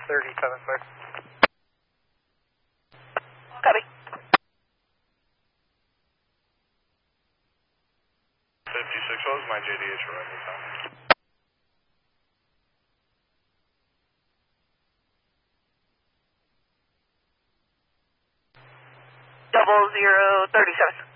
37, clear. Copy. 56, what was my JDH arrival time? 0037.